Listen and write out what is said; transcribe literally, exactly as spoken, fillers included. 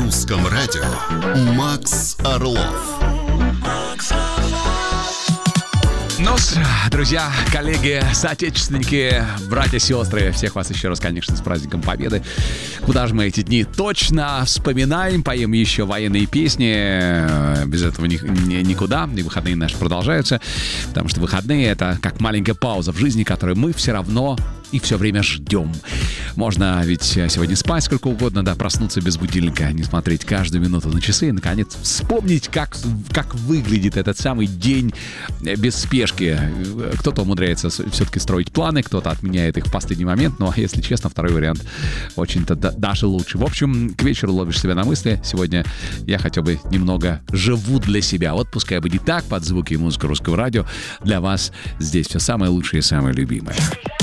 Русском радио Макс Орлов. Ну, друзья, коллеги, соотечественники, братья, сестры, всех вас еще раз, конечно, с праздником Победы. Куда же мы эти дни точно вспоминаем, поем еще военные песни. Без этого ни, ни, никуда, и выходные наши продолжаются, потому что выходные — это как маленькая пауза в жизни, которую мы все равно и все время ждем. Можно ведь сегодня спать сколько угодно, да, проснуться без будильника, не смотреть каждую минуту на часы и, наконец, вспомнить, как, как выглядит этот самый день без спешки. Кто-то умудряется все-таки строить планы, кто-то отменяет их в последний момент, но, если честно, второй вариант очень-то да, даже лучше. В общем, к вечеру ловишь себя на мысли. Сегодня я хотя бы немного живу для себя. Вот пускай бы не так, под звуки и музыку Русского радио. Для вас здесь все самое лучшее и самое любимое.